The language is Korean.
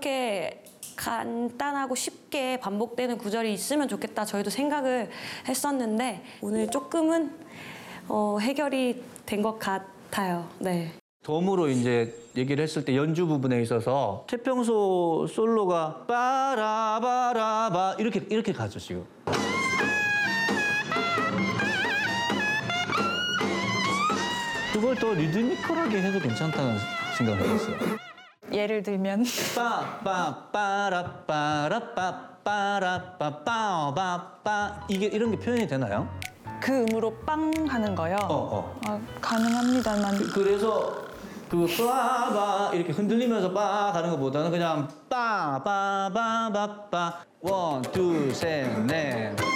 이렇게 간단하고 쉽게 반복되는 구절이 있으면 좋겠다 저희도 생각을 했었는데 오늘 조금은 해결이 된 것 같아요. 네. 덤으로 이제 얘기를 했을 때 연주 부분에 있어서 태평소 솔로가 빠라바라바 이렇게 가죠 지금. 그걸 더 리드미컬하게 해도 괜찮다는 생각을 해봤어요. 예를 들면 빠빠빠라빠빠라빠빠빠빠 이게 이런 게 표현이 되나요? 그 음으로 빵 하는 거요. 가능합니다만 그래서 그 빠바 이렇게 흔들리면서 빠 가는 것보다는 그냥 빠바바바빠 원, 둘, 셋, 넷